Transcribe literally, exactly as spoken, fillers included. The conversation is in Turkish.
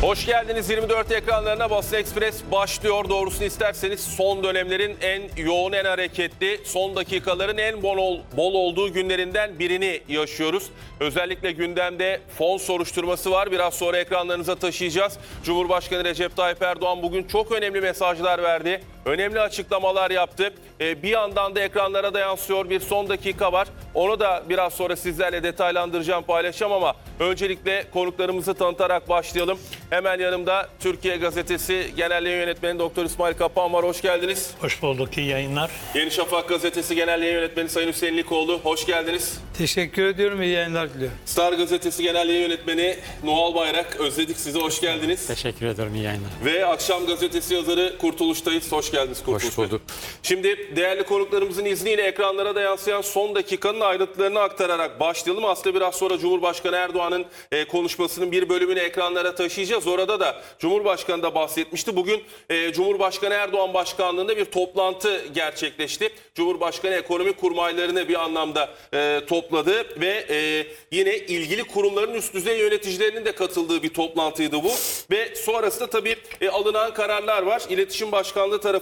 Hoş geldiniz yirmi dört ekranlarına. Basın Ekspres başlıyor. Doğrusunu isterseniz son dönemlerin en yoğun, en hareketli, son dakikaların en bol, bol olduğu günlerinden birini yaşıyoruz. Özellikle gündemde fon soruşturması var. Biraz sonra ekranlarınıza taşıyacağız. Cumhurbaşkanı Recep Tayyip Erdoğan bugün çok önemli mesajlar verdi. Önemli açıklamalar yaptı. Ee, bir yandan da ekranlara da yansıyor bir son dakika var. Onu da biraz sonra sizlerle detaylandıracağım, paylaşacağım ama öncelikle konuklarımızı tanıtarak başlayalım. Hemen yanımda Türkiye Gazetesi Genel Yayın Yönetmeni Doktor İsmail Kapağan var. Hoş geldiniz. Hoş bulduk, iyi yayınlar. Yeni Şafak Gazetesi Genel Yayın Yönetmeni Sayın Hüseyin Likoğlu. Hoş geldiniz. Teşekkür ediyorum, iyi yayınlar diliyorum. Star Gazetesi Genel Yayın Yönetmeni Noal Bayrak. Özledik sizi. Hoş geldiniz. Teşekkür ederim, iyi yayınlar. Ve Akşam Gazetesi yazarı Kurtuluş'tayız. Hoş geldiniz Kurtuluş Hoş bulduk. Bey. Şimdi değerli konuklarımızın izniyle ekranlara da yansıyan son dakikanın ayrıntılarını aktararak başlayalım. Aslında biraz sonra Cumhurbaşkanı Erdoğan'ın e, konuşmasının bir bölümünü ekranlara taşıyacağız. Orada da Cumhurbaşkanı da bahsetmişti. Bugün e, Cumhurbaşkanı Erdoğan başkanlığında bir toplantı gerçekleşti. Cumhurbaşkanı ekonomi kurmaylarını bir anlamda e, topladı ve e, yine ilgili kurumların üst düzey yöneticilerinin de katıldığı bir toplantıydı bu. Ve sonrasında tabii e, alınan kararlar var. İletişim Başkanlığı tarafından